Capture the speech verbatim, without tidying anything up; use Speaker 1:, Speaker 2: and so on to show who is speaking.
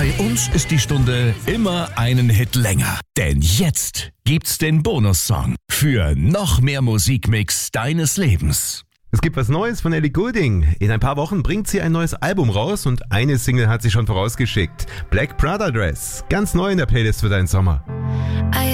Speaker 1: Bei uns ist die Stunde immer einen Hit länger. Denn jetzt gibt's den Bonussong für noch mehr Musikmix deines Lebens.
Speaker 2: Es gibt was Neues von Ellie Goulding. In ein paar Wochen bringt sie ein neues Album raus und eine Single hat sie schon vorausgeschickt. Black Prada Dress. Ganz neu in der Playlist für deinen Sommer.